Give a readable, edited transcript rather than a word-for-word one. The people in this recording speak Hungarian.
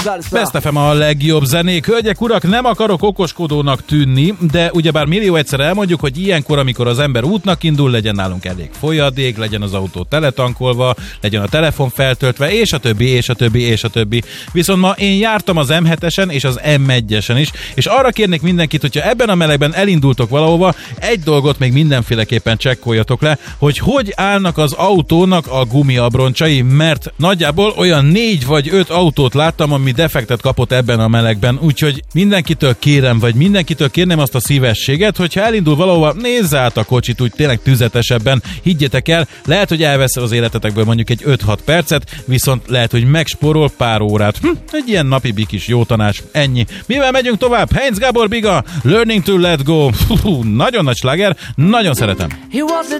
Best FM a legjobb zenék. Hölgyek, urak, nem akarok okoskodónak tűnni, de ugyebár millió egyszer elmondjuk, hogy ilyenkor, amikor az ember útnak indul, legyen nálunk elég folyadék, legyen az autó teletankolva, legyen a telefon feltöltve, és a többi, és a többi, és a többi. Viszont ma én jártam az M7-esen és az M1-esen is, és arra kérnék mindenkit, hogyha ebben a melegben elindultok valahova, egy dolgot még mindenféleképpen csekkoljatok le, hogy állnak az autónak a gumiabroncsai, mert nagyjából olyan 4 vagy 5 autót láttam, ami defektet kapott ebben a melegben, úgyhogy mindenkitől kérném azt a szívességet, hogyha elindul valahova, nézze át a kocsit úgy tényleg tüzetesebben, higgyétek el, lehet, hogy elvesz az életetekből mondjuk egy 5-6 percet, viszont lehet, hogy megspórol pár órát. Egy ilyen napi bikis jó tanács, ennyi. Mivel megyünk tovább? Heinz Gábor Biga, Learning to Let Go. Nagyon nagy sláger, nagyon szeretem.